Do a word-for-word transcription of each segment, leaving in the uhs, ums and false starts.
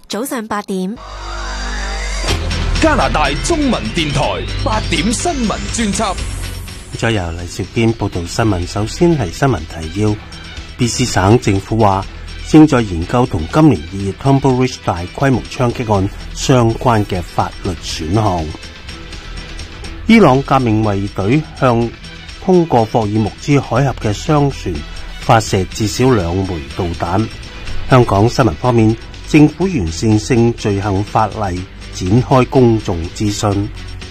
早上八點。 加拿大中文電台八點新聞專輯。 再由黎兆堅報道新聞。首先係新聞提要。B C 省政府話正在研究同今年二月 Tombo Ridge 大規模槍擊案相關嘅法律選項。伊朗革命衛隊向通過霍爾木茲海峽嘅商船發射至少兩枚導彈。香港新聞方面，政府完善性罪行法例，展開公眾諮詢。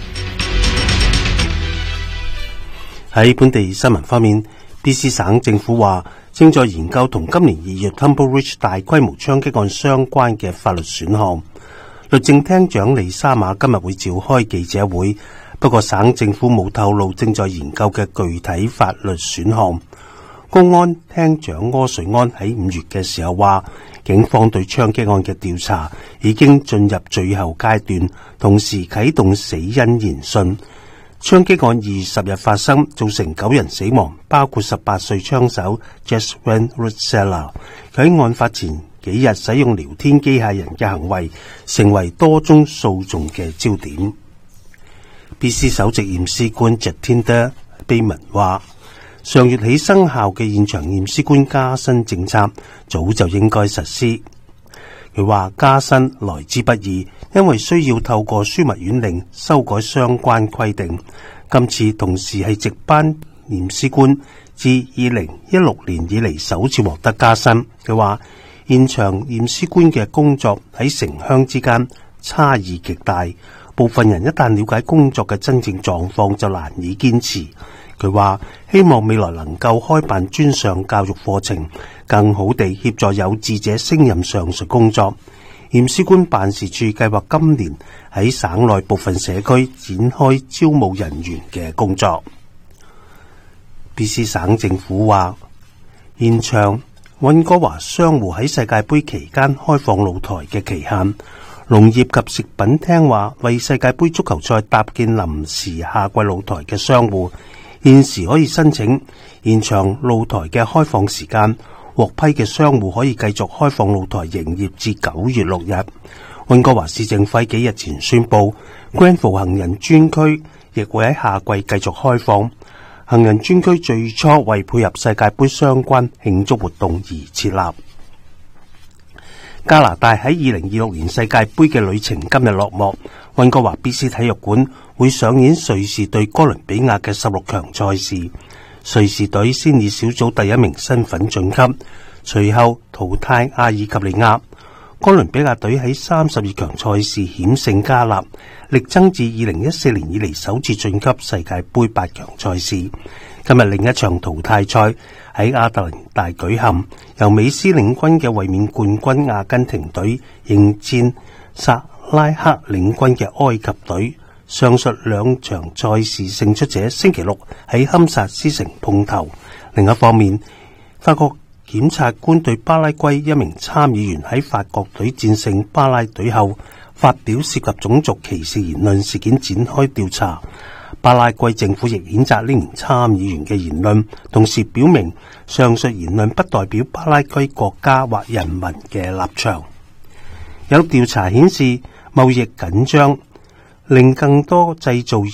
喺本地新聞方面， B C 省政府話正在研究同今年二月 Tombo Ridge 大規模槍擊案相關嘅法律選項。律政廳長李沙馬今日會召開記者會，不過省政府冇透露正在研究嘅具體法律選項。公安廳長柯瑞安喺五月嘅時候話，警方對槍擊案嘅調查已經進入最後階段，同時啟動死因研訊。槍擊案二十日發生，造成九人死亡，包括十八歲槍手 Jaswant Russella。佢喺案發前幾日使用聊天機械人嘅行為，成為多宗訴訟嘅焦點。B C 首席驗屍官 Jatinder Baman 話，上月起生效嘅現場驗屍官加薪政策早就應該實施。佢話加薪來之不易，因為需要透過樞密院令修改相關規定。今次同時係值班驗屍官自二零一六年以嚟首次獲得加薪。佢話現場驗屍官嘅工作喺城鄉之間差異極大，部分人一旦了解工作嘅真正狀況就難以堅持。佢話希望未來能夠開辦專上教育課程，更好地協助有志者升任上述工作。驗屍官辦事處計劃今年喺省內部分社區展開招募人員嘅工作。B C 省政府話，延長溫哥華商戶喺世界盃期間開放露台嘅期限。農業及食品廳話，為世界盃足球賽搭建臨時夏季露台嘅商戶現時可以申請延長露台嘅開放時間，獲批嘅商戶可以繼續開放露台營業至九月六日。溫哥華市政府幾日前宣布 Granville 行人專區亦會喺夏季繼續開放。行人專區最初為配合世界盃相關慶祝活動而設立。加拿大喺二零二六年世界盃嘅旅程今日落幕，溫哥華 B C 體育館會上演瑞士對哥倫比亞嘅十六強賽事。瑞士隊先以小組第一名身份晉級，隨後淘汰阿爾及利亞。哥倫比亞隊喺三十二強賽事險勝加納，力爭自二零一四年以嚟首次晉級世界盃八強賽事。今日另一場淘汰賽喺亞特蘭大舉行，由美斯領軍嘅衛冕冠軍阿根廷隊迎戰薩拉克領軍嘅埃及隊。上述兩場賽事勝出者星期六喺堪薩斯城碰頭。另一方面，法國檢察官對巴拉圭一名參議員喺法國隊戰勝巴拉隊後發表涉及種族歧視言論事件展開調查。巴拉圭政府亦譴責呢名參議員嘅言論，同時表明上述言論不代表巴拉圭國家或人民嘅立場。有調查顯示，貿易緊張令更多製造